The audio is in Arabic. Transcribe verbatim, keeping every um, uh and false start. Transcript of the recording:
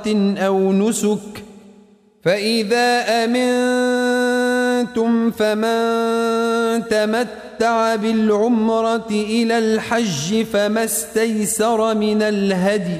أو نسك فإذا أمنتم فمن تمتع بالعمرة إلى الحج فما استيسر من الهدي